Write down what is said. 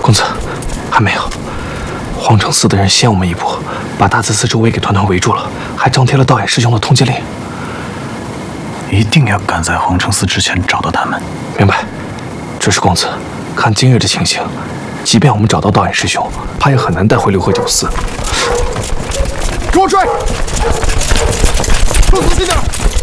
公子，还没有。皇城寺的人先我们一步，把大慈寺周围给团团围住了，还张贴了道衍师兄的通缉令。 一定要赶在皇城寺之前找到他们。 明白。只是公子，看今日的情形，即便我们找到道衍师兄，怕也很难带回六合九寺。 给我追！都仔细点！